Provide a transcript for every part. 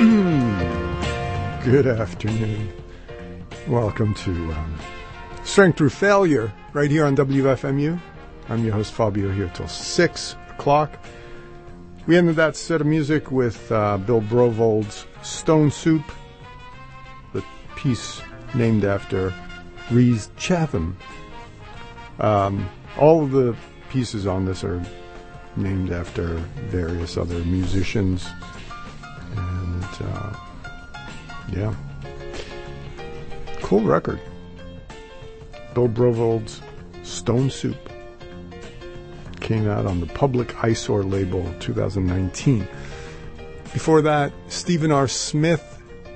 Good afternoon. Welcome to Strength Through Failure, right here on WFMU. I'm your host, Fabio, here till 6 o'clock. We ended that set of music with Bill Brovold's Stone Soup, the piece named after Rhys Chatham. All of the pieces on this are named after various other musicians. And, yeah. Cool record. Bill Brovold's Stone Soup came out on the Public Eyesore label 2019. Before that, Stephen R. Smith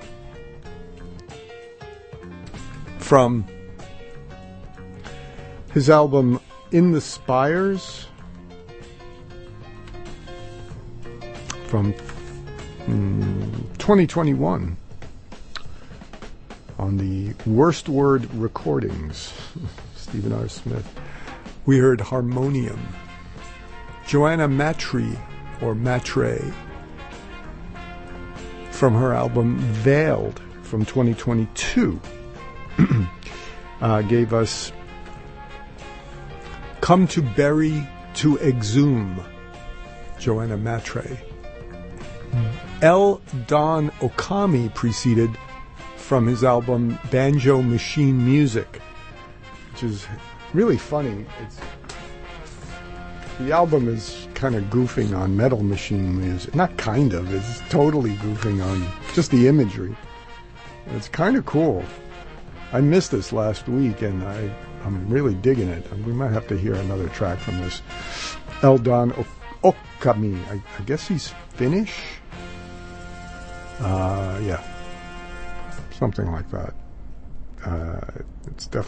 from his album In the Spires from 2021 on the Worst Word Recordings. Stephen R. Smith. We heard Harmonium. Joanna Matre, or Matre, from her album Veiled from 2022, gave us Come to Bury to Exhume, Joanna Matre. L. Don Okami preceded from his album Banjo Machine Music, which is really funny. The album is kind of goofing on Metal Machine music. Not kind of, it's totally goofing on just the imagery. It's kind of cool. I missed this last week, and I'm really digging it. We might have to hear another track from this. L. Don Okami. I guess he's Finnish? Yeah. Something like that. It's definitely